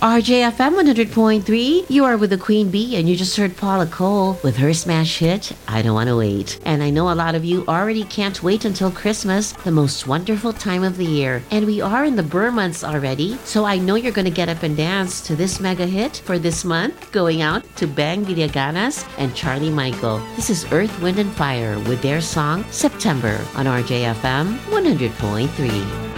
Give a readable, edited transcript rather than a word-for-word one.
RJFM 100.3, you are with the Queen Bee, and you just heard Paula Cole with her smash hit, I Don't Wanna Wait. And I know a lot of you already can't wait until Christmas, the most wonderful time of the year. And we are in the Burr months already, so I know you're gonna get up and dance to this mega hit for this month, going out to Bang Villaganas and Charlie Michael. This is Earth, Wind and Fire with their song, September, on RJFM 100.3.